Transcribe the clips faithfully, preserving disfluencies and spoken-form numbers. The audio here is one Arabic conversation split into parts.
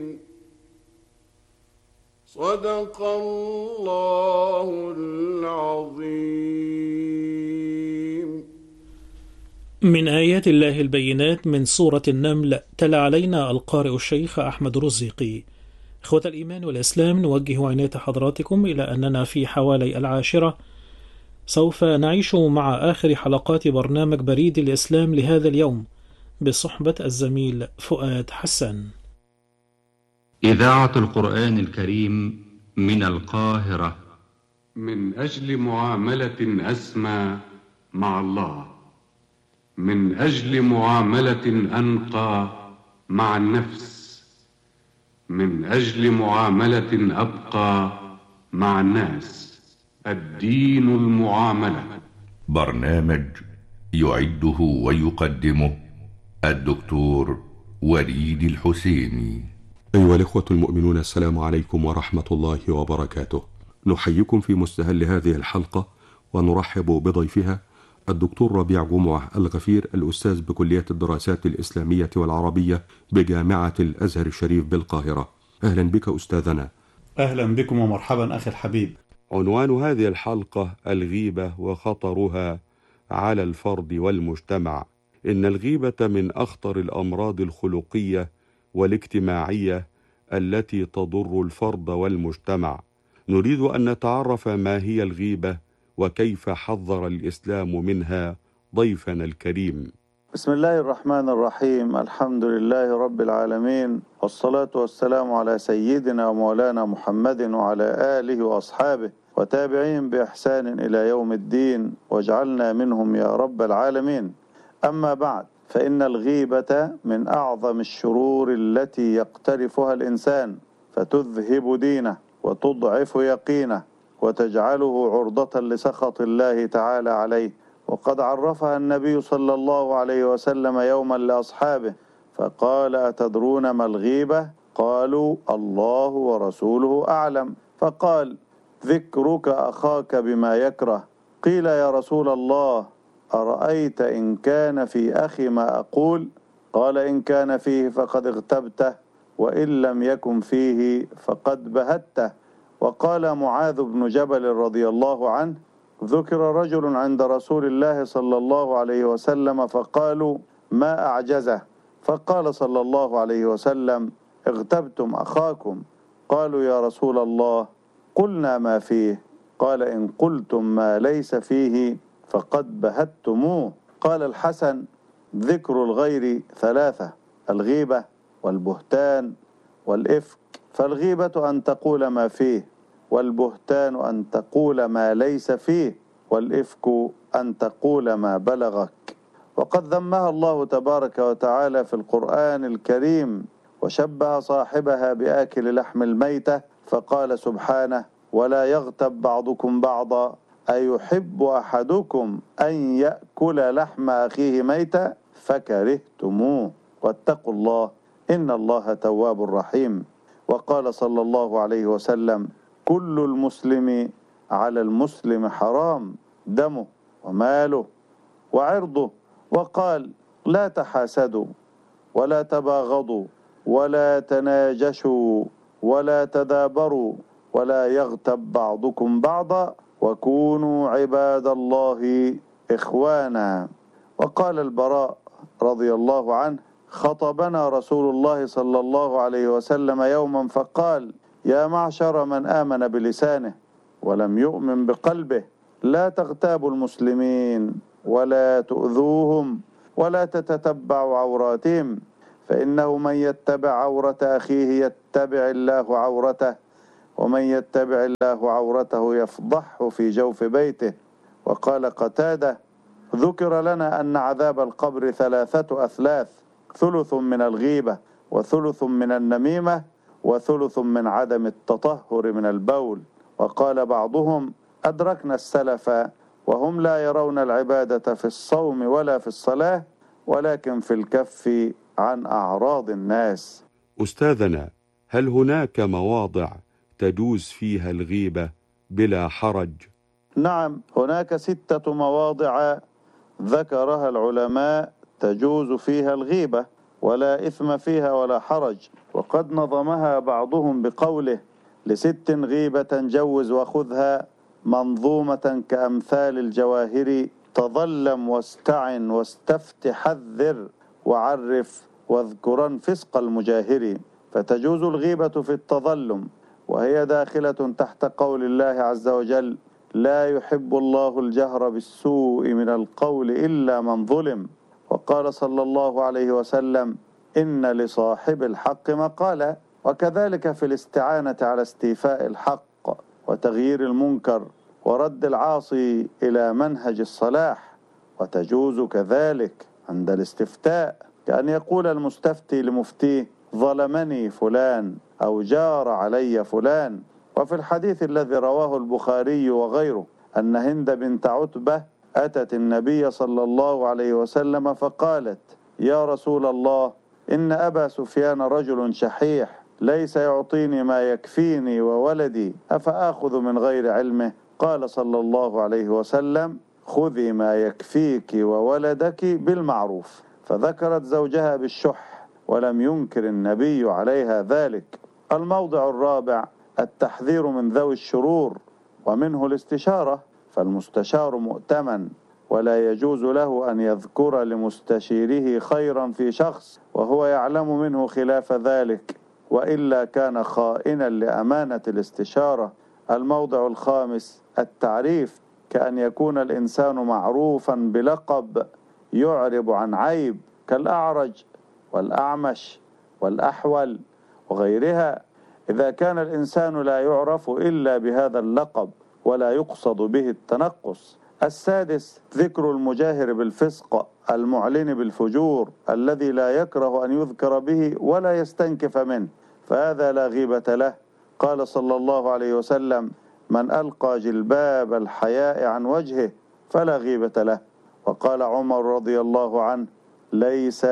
صدق الله العظيم. من آيات الله البينات من سورة النمل، تلا علينا القارئ الشيخ أحمد رزيقي. إخوة الإيمان والإسلام، نوجه عناية حضراتكم إلى أننا في حوالي العاشرة سوف نعيش مع آخر حلقات برنامج بريد الإسلام لهذا اليوم بصحبة الزميل فؤاد حسان. إذاعة القرآن الكريم من القاهرة، من أجل معاملة أسمى مع الله، من أجل معاملة أنقى مع النفس، من أجل معاملة أبقى مع الناس. الدين المعاملة. برنامج يعده ويقدمه الدكتور وليد الحسيني. أيها الإخوة المؤمنون، السلام عليكم ورحمة الله وبركاته. نحييكم في مستهل هذه الحلقة ونرحب بضيفها الدكتور ربيع جمعة الغفير، الأستاذ بكلية الدراسات الإسلامية والعربية بجامعة الأزهر الشريف بالقاهرة. أهلا بك أستاذنا. أهلا بكم ومرحبا أخي الحبيب. عنوان هذه الحلقة الغيبة وخطرها على الفرد والمجتمع. إن الغيبة من أخطر الأمراض الخلقية والاجتماعية التي تضر الفرد والمجتمع. نريد أن نتعرف ما هي الغيبة وكيف حذر الإسلام منها ضيفنا الكريم. بسم الله الرحمن الرحيم. الحمد لله رب العالمين، والصلاة والسلام على سيدنا ومولانا محمد وعلى آله وأصحابه وتابعين بإحسان إلى يوم الدين، واجعلنا منهم يا رب العالمين. أما بعد، فإن الغيبة من أعظم الشرور التي يقترفها الإنسان، فتذهب دينه وتضعف يقينه وتجعله عرضة لسخط الله تعالى عليه. وقد عرفها النبي صلى الله عليه وسلم يوما لأصحابه فقال: أتدرون ما الغيبة؟ قالوا: الله ورسوله أعلم. فقال: ذكرك أخاك بما يكره. قيل: يا رسول الله، أرأيت إن كان في أخي ما أقول؟ قال: إن كان فيه فقد اغتبته، وإن لم يكن فيه فقد بهته. وقال معاذ بن جبل رضي الله عنه: ذكر رجل عند رسول الله صلى الله عليه وسلم فقالوا: ما أعجزه؟ فقال صلى الله عليه وسلم: اغتبتم أخاكم. قالوا: يا رسول الله، قلنا ما فيه. قال: إن قلتم ما ليس فيه فقد بهتموه. قال الحسن: ذكر الغير ثلاثة: الغيبة والبهتان والإفك. فالغيبة أن تقول ما فيه، والبهتان أن تقول ما ليس فيه، والإفك أن تقول ما بلغك. وقد ذمها الله تبارك وتعالى في القرآن الكريم، وشبه صاحبها بآكل لحم الميتة، فقال سبحانه: ولا يغتب بعضكم بعضا أيحب أحدكم أن يأكل لحم أخيه ميتا فكرهتموه واتقوا الله إن الله تواب رحيم. وقال صلى الله عليه وسلم: كل المسلم على المسلم حرام، دمه وماله وعرضه. وقال: لا تحاسدوا ولا تباغضوا ولا تناجشوا ولا تدابروا ولا يغتب بعضكم بعضا وكونوا عباد الله إخوانا. وقال البراء رضي الله عنه: خطبنا رسول الله صلى الله عليه وسلم يوما فقال: يا معشر من آمن بلسانه ولم يؤمن بقلبه، لا تغتابوا المسلمين ولا تؤذوهم ولا تتتبعوا عوراتهم، فإنه من يتبع عورة أخيه يتبع الله عورته، ومن يتبع الله عورته يفضحه في جوف بيته. وقال قتادة: ذكر لنا أن عذاب القبر ثلاثة أثلاث: ثلث من الغيبة، وثلث من النميمة، وثلث من عدم التطهر من البول. وقال بعضهم: أدركنا السلف وهم لا يرون العبادة في الصوم ولا في الصلاة، ولكن في الكف عن أعراض الناس. أستاذنا، هل هناك مواضع تجوز فيها الغيبة بلا حرج؟ نعم، هناك ستة مواضع ذكرها العلماء تجوز فيها الغيبة. ولا إثم فيها ولا حرج. وقد نظمها بعضهم بقوله: لست غيبة جوز وخذها منظومة كأمثال الجواهر، تظلم واستعن واستفت حذر وعرف واذكرا فسق المجاهر. فتجوز الغيبة في التظلم، وهي داخلة تحت قول الله عز وجل: لا يحب الله الجهر بالسوء من القول إلا من ظلم. وقال صلى الله عليه وسلم: إن لصاحب الحق مقالا. وكذلك في الاستعانة على استيفاء الحق وتغيير المنكر ورد العاصي إلى منهج الصلاح. وتجوز كذلك عند الاستفتاء، كأن يقول المستفتي لمفتيه: ظلمني فلان أو جار علي فلان. وفي الحديث الذي رواه البخاري وغيره أن هند بنت عتبة أتت النبي صلى الله عليه وسلم فقالت: يا رسول الله، إن أبا سفيان رجل شحيح ليس يعطيني ما يكفيني وولدي، أفآخذ من غير علمه؟ قال صلى الله عليه وسلم: خذي ما يكفيك وولدك بالمعروف. فذكرت زوجها بالشح، ولم ينكر النبي عليها ذلك. الموضع الرابع التحذير من ذوي الشرور، ومنه الاستشارة، فالمستشار مؤتمن، ولا يجوز له أن يذكر لمستشيره خيرا في شخص وهو يعلم منه خلاف ذلك، وإلا كان خائنا لأمانة الاستشارة. الموضع الخامس التعريف، كأن يكون الإنسان معروفا بلقب يعرب عن عيب، كالأعرج والأعمش والأحول وغيرها. إذا كان الإنسان لا يعرف إلا بهذا اللقب ولا يقصد به التنقص. السادس ذكر المجاهر بالفسق المعلن بالفجور الذي لا يكره أن يذكر به ولا يستنكف منه، فهذا لا غيبة له. قال صلى الله عليه وسلم: من ألقى جلباب الحياء عن وجهه فلا غيبة له. وقال عمر رضي الله عنه: ليس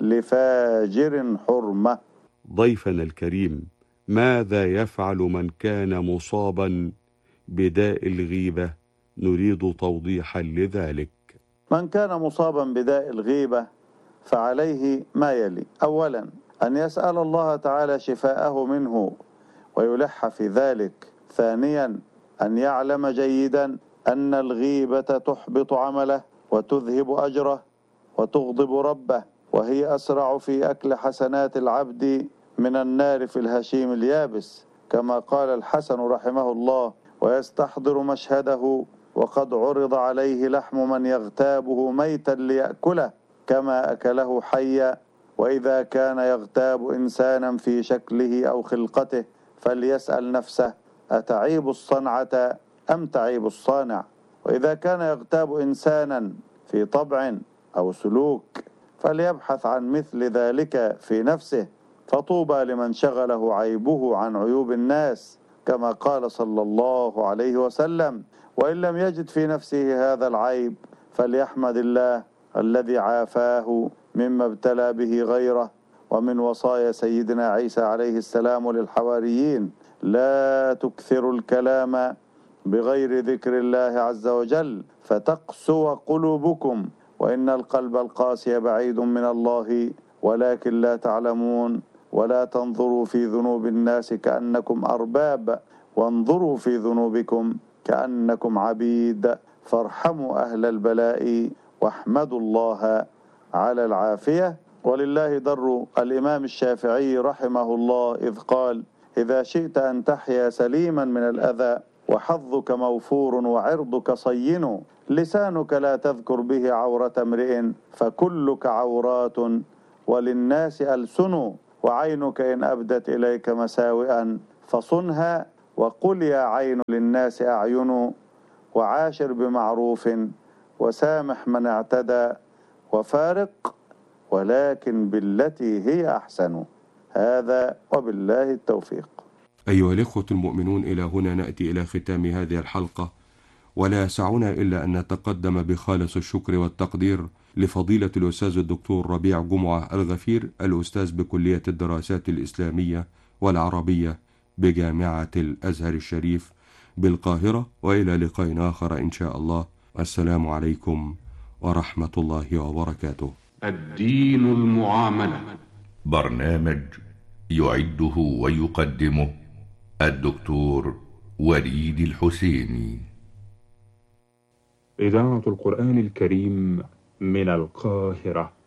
لفاجر حرمة. ضيفنا الكريم، ماذا يفعل من كان مصابا بداء الغيبة؟ نريد توضيحا لذلك. من كان مصابا بداء الغيبة فعليه ما يلي: أولا أن يسأل الله تعالى شفاءه منه ويلح في ذلك. ثانيا أن يعلم جيدا أن الغيبة تحبط عمله وتذهب أجره وتغضب ربه، وهي أسرع في أكل حسنات العبد من النار في الهشيم اليابس، كما قال الحسن رحمه الله: ويستحضر مشهده وقد عرض عليه لحم من يغتابه ميتا ليأكله كما أكله حيا. وإذا كان يغتاب إنسانا في شكله أو خلقته فليسأل نفسه: أتعيب الصنعة أم تعيب الصانع؟ وإذا كان يغتاب إنسانا في طبع أو سلوك فليبحث عن مثل ذلك في نفسه، فطوبى لمن شغله عيبه عن عيوب الناس، كما قال صلى الله عليه وسلم: وإن لم يجد في نفسه هذا العيب فليحمد الله الذي عافاه مما ابتلى به غيره. ومن وصايا سيدنا عيسى عليه السلام للحواريين: لا تكثروا الكلام بغير ذكر الله عز وجل فتقسو قلوبكم، وإن القلب القاسي بعيد من الله ولكن لا تعلمون. ولا تنظروا في ذنوب الناس كأنكم أرباب، وانظروا في ذنوبكم كأنكم عبيد، فارحموا أهل البلاء واحمدوا الله على العافية. ولله در الإمام الشافعي رحمه الله إذ قال: إذا شئت أن تحيا سليما من الأذى وحظك موفور وعرضك صين، لسانك لا تذكر به عورة امرئ فكلك عورات وللناس ألسن، وعينك إن أبدت إليك مساوئا فصنها، وقل يا عين للناس أعين، وعاشر بمعروف وسامح من اعتدى، وفارق ولكن بالتي هي أحسن. هذا وبالله التوفيق. أيها الإخوة المؤمنون، إلى هنا نأتي إلى ختام هذه الحلقة، ولا يسعنا إلا أن نتقدم بخالص الشكر والتقدير لفضيلة الأستاذ الدكتور ربيع جمعة الغفير، الأستاذ بكلية الدراسات الإسلامية والعربية بجامعة الأزهر الشريف بالقاهرة. وإلى لقاء آخر إن شاء الله. السلام عليكم ورحمة الله وبركاته. الدين المعاملة. برنامج يعده ويقدمه الدكتور وليد الحسيني. إذاعة القرآن الكريم من القاهرة.